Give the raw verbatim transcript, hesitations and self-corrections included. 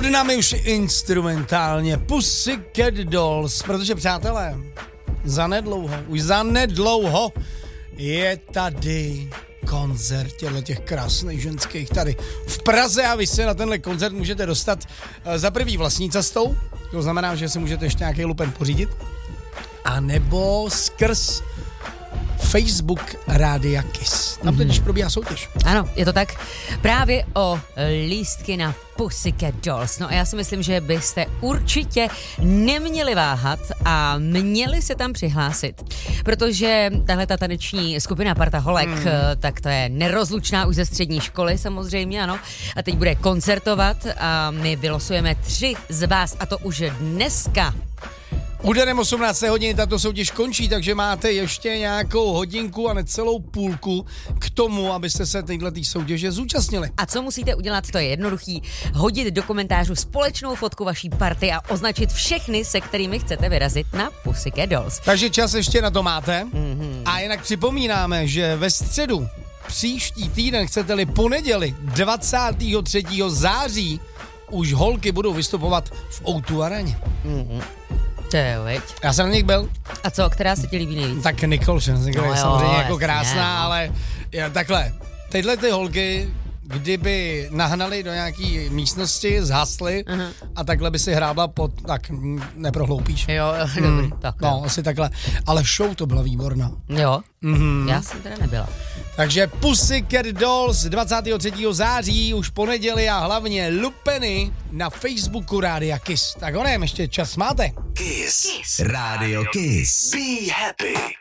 námi už instrumentálně Pussycat Dolls, protože přátelé, zanedlouho, už zanedlouho je tady koncert těch krásných ženských tady v Praze a vy se na tenhle koncert můžete dostat za prvý vlastní cestou, to znamená, že si můžete ještě nějaký lupen pořídit, a nebo skrz Facebook Rádia Kiss. Tam mm-hmm. teď probíhá soutěž. Ano, je to tak. Právě o lístky na Pussycat Dolls. No a já si myslím, že byste určitě neměli váhat a měli se tam přihlásit. Protože tahle ta taneční skupina Parta Holek, mm. tak to je nerozlučná už ze střední školy samozřejmě, ano. A teď bude koncertovat a my vylosujeme tři z vás, a to už dneska. Úderem osmnácté hodiny tato soutěž končí, takže máte ještě nějakou hodinku a necelou půlku k tomu, abyste se této soutěže zúčastnili. A co musíte udělat, to je jednoduchý. Hodit do komentářů společnou fotku vaší party a označit všechny, se kterými chcete vyrazit na Pussycat Dolls. Takže čas ještě na to máte. Mm-hmm. A jinak připomínáme, že ve středu příští týden, chcete-li pondělí dvacátého třetího září, už holky budou vystupovat v ó dva aréně. Mm-hmm. To jo, veď. Já jsem na nich byl. A co, která se ti líbí nejvíc? Tak Nicole Scherzinger je no jo, samozřejmě jako jasně, krásná, no. ale je, takhle, tyhle ty holky, kdyby nahnali do nějaký místnosti, zhasly uh-huh. a takhle by si hrábla pod, tak neprohloupíš. Jo, jo, dobrý, hmm, tak. No, asi takhle. Ale show to byla výborná. Jo, mm-hmm. já jsem teda nebyla. Takže Pussycat Dolls dvacátého třetího září, už pondělí, a hlavně lupeny na Facebooku Rádia Kiss. Tak onem, ještě čas máte. Kiss. Kiss. Radio Kiss. Be happy.